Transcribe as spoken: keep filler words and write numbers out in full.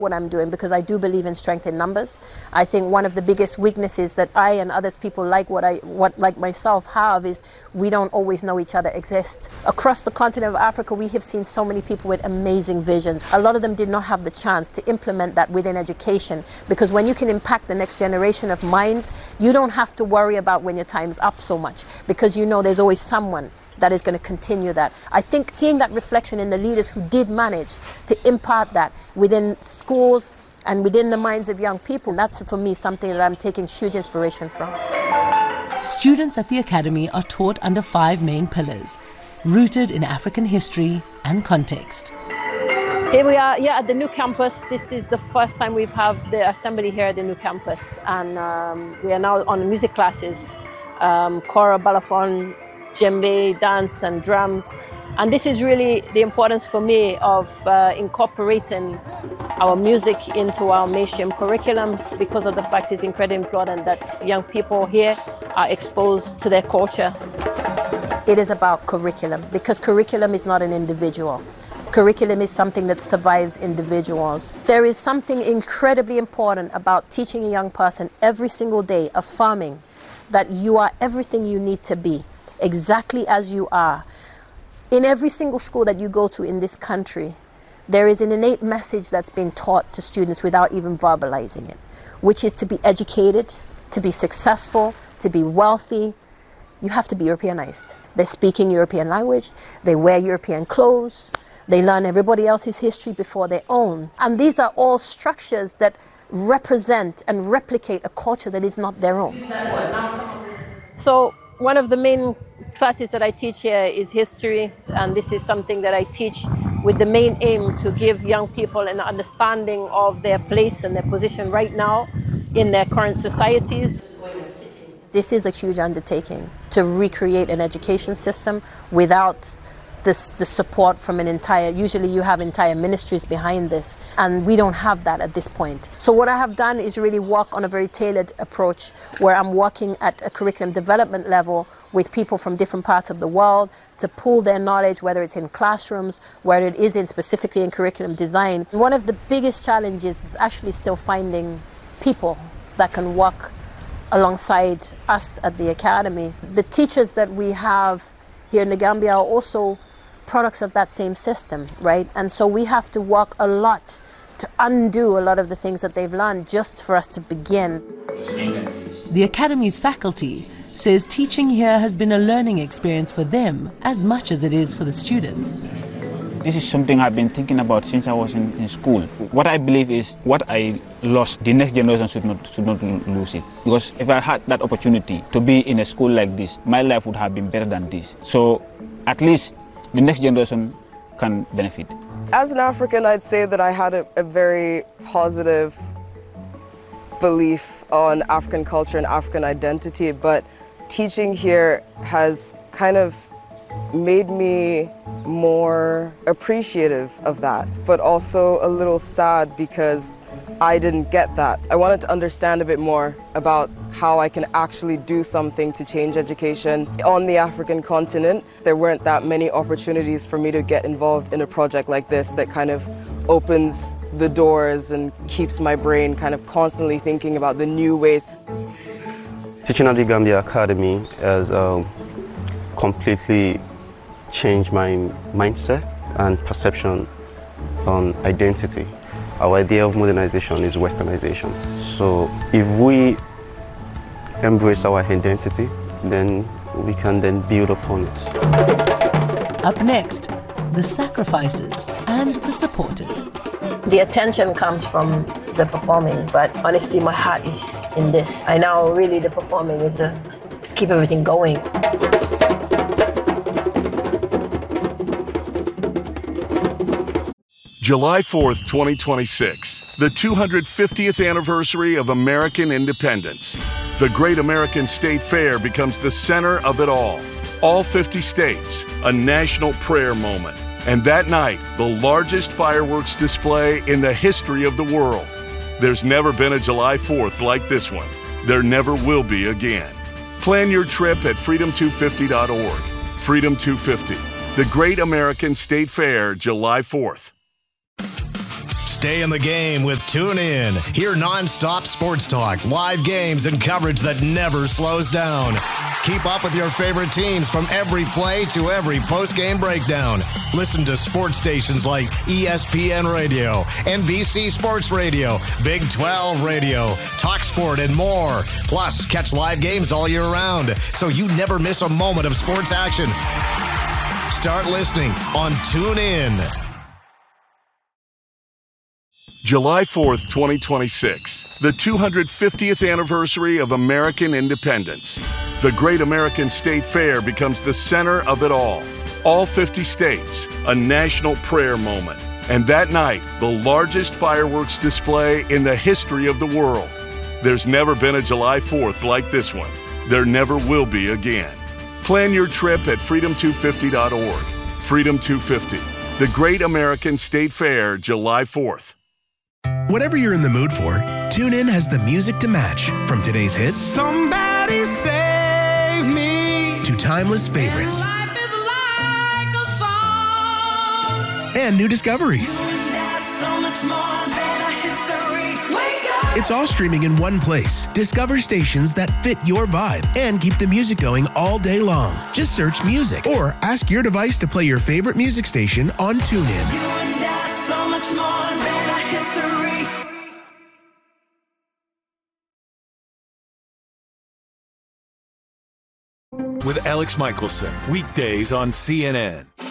what I'm doing because I do believe in strength in numbers. I think one of the biggest weaknesses that I and others people like what I what like myself have is we don't always know each other exist. Across the continent of Africa, we have seen so many people with amazing visions. A lot of them did not have the chance to implement that within education, because when you can impact the next generation of minds, you don't have to worry about when your time's up so much, because you know there's always someone that is going to continue that. I think seeing that reflection in the leaders who did manage to impart that within schools and within the minds of young people, that's for me something that I'm taking huge inspiration from. Students at the Academy are taught under five main pillars, rooted in African history and context. Here we are, yeah, at the new campus. This is the first time we've had the assembly here at the new campus, and um, we are now on music classes, um, kora, balafon, djembe, dance and drums. And this is really the importance for me of uh, incorporating our music into our mainstream curriculums, because of the fact it's incredibly important that young people here are exposed to their culture. It is about curriculum, because curriculum is not an individual. Curriculum is something that survives individuals. There is something incredibly important about teaching a young person every single day, affirming that you are everything you need to be, exactly as you are. In every single school that you go to in this country, there is an innate message that's been taught to students without even verbalizing it, which is to be educated, to be successful, to be wealthy. You have to be Europeanized. They're speaking European language, they wear European clothes, they learn everybody else's history before their own. And these are all structures that represent and replicate a culture that is not their own. So one of the main classes that I teach here is history, and this is something that I teach with the main aim to give young people an understanding of their place and their position right now in their current societies. This is a huge undertaking to recreate an education system without this, the support from an entire, usually you have entire ministries behind this, and we don't have that at this point. So what I have done is really work on a very tailored approach, where I'm working at a curriculum development level with people from different parts of the world to pool their knowledge, whether it's in classrooms, whether it is in specifically in curriculum design. One of the biggest challenges is actually still finding people that can work alongside us at the Academy. The teachers that we have here in the Gambia are also products of that same system, right? And so we have to work a lot to undo a lot of the things that they've learned just for us to begin. The Academy's faculty says teaching here has been a learning experience for them as much as it is for the students. This is something I've been thinking about since I was in, in school. What I believe is what I lost, the next generation should not, should not lose it. Because if I had that opportunity to be in a school like this, my life would have been better than this. So at least the next generation can benefit. As an African, I'd say that I had a, a very positive belief on African culture and African identity, but teaching here has kind of made me more appreciative of that, but also a little sad because I didn't get that. I wanted to understand a bit more about how I can actually do something to change education on the African continent. There weren't that many opportunities for me to get involved in a project like this that kind of opens the doors and keeps my brain kind of constantly thinking about the new ways. Teaching at the Gambia Academy has um, completely changed my mindset and perception on identity. Our idea of modernization is westernization. So if we embrace our identity, then we can then build upon it. Up next, the sacrifices and the supporters. The attention comes from the performing, but honestly my heart is in this. I know really the performing is to keep everything going. July fourth, twenty twenty-six, the two hundred fiftieth anniversary of American independence. The Great American State Fair becomes the center of it all. All fifty states, a national prayer moment. And that night, the largest fireworks display in the history of the world. There's never been a July fourth like this one. There never will be again. Plan your trip at freedom two fifty dot org. Freedom two fifty, the Great American State Fair, July fourth. Stay in the game with TuneIn. Hear non-stop sports talk, live games, and coverage that never slows down. Keep up with your favorite teams from every play to every post-game breakdown. Listen to sports stations like E S P N Radio, N B C Sports Radio, Big twelve Radio, TalkSport, and more. Plus, catch live games all year round, so you never miss a moment of sports action. Start listening on TuneIn. July fourth, twenty twenty-six, the two hundred fiftieth anniversary of American independence. The Great American State Fair becomes the center of it all. All fifty states, a national prayer moment. And that night, the largest fireworks display in the history of the world. There's never been a July fourth like this one. There never will be again. Plan your trip at freedom two fifty dot org. Freedom two fifty, the Great American State Fair, July fourth. Whatever you're in the mood for, TuneIn has the music to match. From today's hits, Somebody save me, to timeless favorites, and life is like a song, and new discoveries. that's so much more than a history. Wake up! It's all streaming in one place. Discover stations that fit your vibe and keep the music going all day long. Just search music or ask your device to play your favorite music station on TuneIn. You and that's so much more than a history. With Alex Michelson, weekdays on C N N.